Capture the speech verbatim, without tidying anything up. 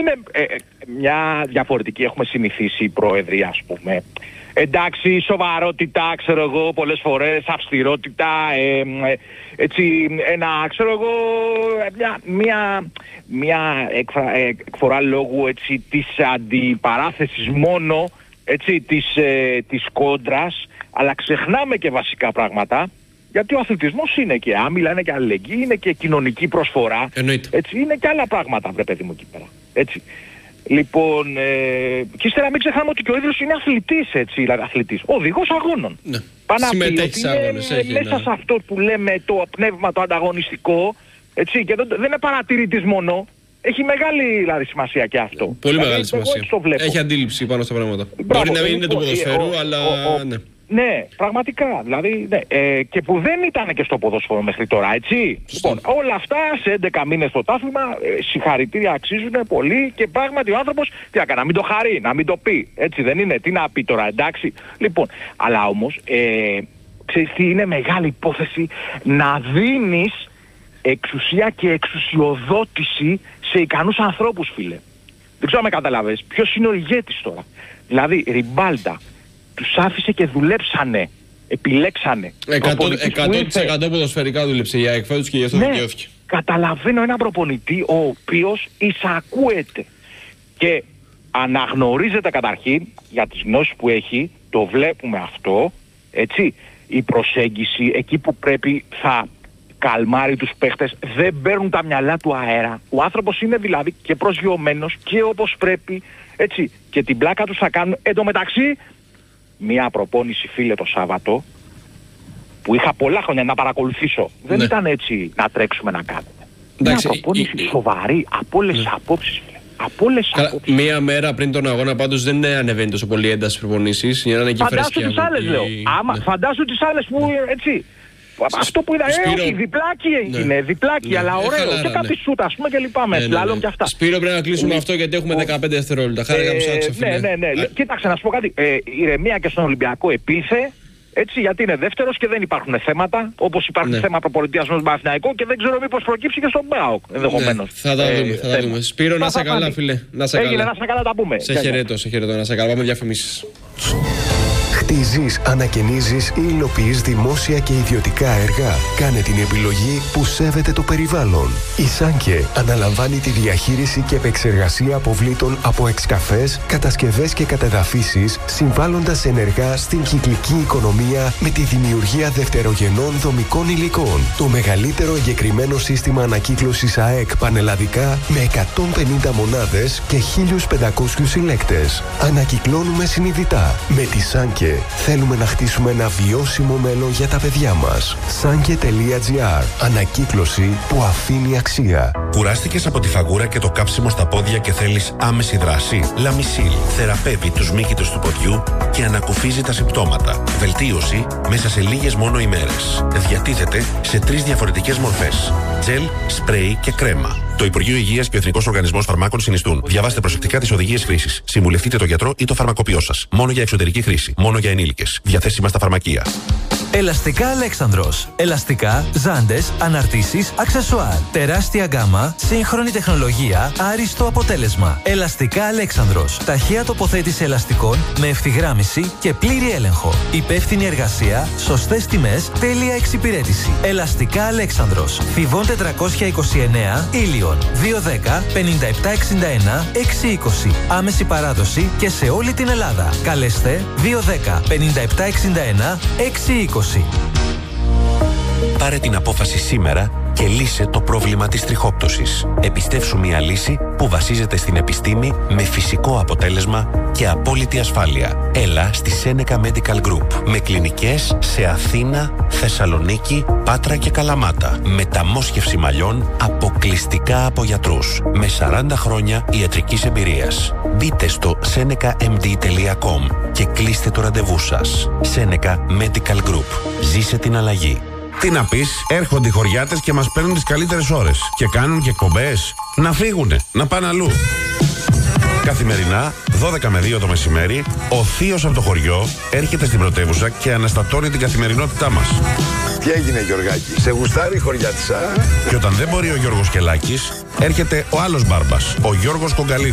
είναι ε, μια διαφορετική, έχουμε συνηθίσει οι πρόεδροι, ας πούμε. Εντάξει, σοβαρότητα, ξέρω εγώ, πολλές φορές, αυστηρότητα, ε, ε, έτσι, ένα, ξέρω εγώ, μια, μια, μια εκφρα, ε, εκφορά λόγου, έτσι, της αντιπαράθεσης μόνο, έτσι, της, ε, της κόντρας, αλλά ξεχνάμε και βασικά πράγματα, γιατί ο αθλητισμός είναι και άμυλα, είναι και αλληλεγγύη, είναι και κοινωνική προσφορά, έτσι, είναι και άλλα πράγματα, βρε παιδί μου, εκεί πέρα, έτσι. Λοιπόν, ε, και ύστερα μην ξεχνάμε ότι και ο ίδιος είναι αθλητής, έτσι, δηλαδή αθλητής, οδηγός αγώνων. Ναι. Συμμετέχει σε αγώνες, είναι μέσα ναι. σε αυτό που λέμε το πνεύμα το ανταγωνιστικό, έτσι, και δεν, δεν είναι παρατηρητής μόνο, έχει μεγάλη δηλαδή σημασία και αυτό. Πολύ δηλαδή, μεγάλη σημασία. Έχει αντίληψη πάνω στα πράγματα. Μπράβο, μπορεί να μην είναι του ποδοσφαίρου, ο, αλλά ο, ο, ναι. Ναι, πραγματικά. Δηλαδή, ναι, ε, και που δεν ήταν και στο ποδόσφαιρο μέχρι τώρα, έτσι. Λοιπόν, όλα αυτά σε έντεκα μήνες πρωτάθλημα, ε, συγχαρητήρια, αξίζουν πολύ και πράγματι ο άνθρωπος τι να κάνει, να μην το χαρεί, να μην το πει. Έτσι δεν είναι, τι να πει τώρα, εντάξει. Λοιπόν, αλλά όμως, ε, ξέρεις τι είναι μεγάλη υπόθεση, να δίνεις εξουσία και εξουσιοδότηση σε ικανούς ανθρώπους, φίλε. Δεν ξέρω αν με καταλαβαίνεις. Ποιος είναι ο ηγέτης τώρα? Δηλαδή, Ριμπάλντα. Τους άφησε και δουλέψανε. Επιλέξανε. εκατό τοις εκατό ποδοσφαιρικά δούλεψε η ΑΕΚ φέτος και γι' αυτό ναι, δικαιώθηκε. Καταλαβαίνω έναν προπονητή ο οποίος εισακούεται και αναγνωρίζεται καταρχήν για τις γνώσεις που έχει, το βλέπουμε αυτό, έτσι, η προσέγγιση εκεί που πρέπει θα καλμάρει τους παίχτες, δεν παίρνουν τα μυαλά του αέρα. Ο άνθρωπος είναι δηλαδή και προσγειωμένος και όπως πρέπει, έτσι, και την πλάκα τους θα κάνουν. Εν τω μεταξύ, μια προπόνηση, φίλε, το Σάββατο, που είχα πολλά χρόνια να παρακολουθήσω. Δεν ναι. ήταν έτσι να τρέξουμε να κάνουμε. Εντάξει, μια προπόνηση η... σοβαρή, από όλες τις ναι. απόψεις, φίλε. Από όλες τις απόψεις. Μία μέρα πριν τον αγώνα πάντως δεν ανεβαίνει τόσο πολύ ένταση προπονήσεις, για να είναι εκεί φρέσκια. Φαντάσου τις άλλες, λέω. Άμα, ναι. Φαντάσου τις άλλες που, ναι. έτσι. Αυτό που είδα, ε, όχι, διπλάκι έγινε, ναι. διπλάκι, ναι. αλλά ωραίο. Ε, χαλάρα, και κάτι ναι. σούτα, ας πούμε, και λοιπάμε. Ναι, ναι, ναι. και αυτά. Σπύρο, πρέπει να κλείσουμε ε, αυτό γιατί έχουμε δεκαπέντε δευτερόλεπτα. Χάρηκα που σ' άκουσα, φίλε. Ναι, ναι, ναι. Ε. Κοίταξε να σου πω κάτι. Ε, ηρεμία και στον Ολυμπιακό επίθε. Έτσι, γιατί είναι δεύτερος και δεν υπάρχουν θέματα. Όπως υπάρχουν ναι. θέμα προπονητείας με τον Παναθηναϊκό και δεν ξέρω μήπως προκύψει και στον ΠΑΟΚ ενδεχομένως. Ναι, θα τα ε, δούμε. Θα τα δούμε. Σπύρο, να σε καλά, φίλε. Να σε καλά. Να σε καλά, τα πούμε. Σε χαιρετώ, σε χαιρετώ. Να σε καλά. Πάμε διαφημίσεις. Χτίζεις, ανακαινίζεις ή υλοποιείς δημόσια και ιδιωτικά έργα. Κάνε την επιλογή που σέβεται το περιβάλλον. Η Σάνκε αναλαμβάνει τη διαχείριση και επεξεργασία αποβλήτων από εξκαφές, κατασκευές και κατεδαφίσεις, συμβάλλοντας ενεργά στην κυκλική οικονομία με τη δημιουργία δευτερογενών δομικών υλικών. Το μεγαλύτερο εγκεκριμένο σύστημα ανακύκλωσης ΑΕΚ πανελλαδικά με εκατόν πενήντα μονάδες και χίλιους πεντακόσιους συλλέκτες. Ανακυκλώνουμε συνειδητά. Με τη Σάνκε θέλουμε να χτίσουμε ένα βιώσιμο μέλλον για τα παιδιά μας. Sanke τελεία τζι άρ. Ανακύκλωση που αφήνει αξία. Κουράστηκες από τη φαγούρα και το κάψιμο στα πόδια και θέλεις άμεση δράση? Λαμισίλ θεραπεύει τους μύκητους του ποδιού και ανακουφίζει τα συμπτώματα. Βελτίωση μέσα σε λίγες μόνο ημέρες. Διατίθεται σε τρεις διαφορετικές μορφές: τζελ, σπρέι και κρέμα. Το Υπουργείο Υγείας και ο Εθνικός Οργανισμός Φαρμάκων συνιστούν. Διαβάστε προσεκτικά τις οδηγίες χρήσης. Συμβουλευτείτε τον γιατρό ή το φαρμακοποιό σας. Μόνο για εξωτερική χρήση. Μόνο για ενήλικες. Διαθέσιμα στα φαρμακεία. Ελαστικά Αλέξανδρος. Ελαστικά, ζάντες, αναρτήσεις, αξεσουάρ. Τεράστια γκάμα, σύγχρονη τεχνολογία, άριστο αποτέλεσμα. Ελαστικά Αλέξανδρος. Ταχεία τοποθέτηση ελαστικών με ευθυγράμμιση και πλήρη έλεγχο. Υπεύθυνη εργασία, σωστές τιμές, τέλεια εξυπηρέτηση. Ελαστικά Αλέξανδρος. Θηβών τετρακόσια είκοσι εννέα, Ήλιον. δύο δέκα πενήντα επτά εξήντα ένα εξακόσια είκοσι. Άμεση παράδοση και σε όλη την Ελλάδα. Καλέστε δύο δέκα πενήντα επτά εξήντα ένα εξακόσια είκοσι. Πάρε την απόφαση σήμερα και λύσε το πρόβλημα της τριχόπτωσης. Επιστεύσου μια λύση που βασίζεται στην επιστήμη με φυσικό αποτέλεσμα και απόλυτη ασφάλεια. Έλα στη Seneca Medical Group με κλινικές σε Αθήνα, Θεσσαλονίκη, Πάτρα και Καλαμάτα. Μεταμόσχευση μαλλιών αποκλειστικά από γιατρούς με σαράντα χρόνια ιατρικής εμπειρίας. Μπείτε στο σένεκα εμ ντι τελεία κομ και κλείστε το ραντεβού σας. Seneca Medical Group. Ζήσε την αλλαγή. Τι να πεις, έρχονται οι χωριάτες και μας παίρνουν τις καλύτερες ώρες και κάνουν και εκπομπές. Να φύγουνε, να πάνε αλλού. Καθημερινά, δώδεκα με δύο το μεσημέρι, ο θείος από το χωριό έρχεται στην πρωτεύουσα και αναστατώνει την καθημερινότητά μας. Τι έγινε, Γιωργάκη, σε γουστάρει η χωριάτισσα? Και όταν δεν μπορεί ο Γιώργος Κελάκης, έρχεται ο άλλος μπάρμπας, ο Γιώργος Κογκαλίδης.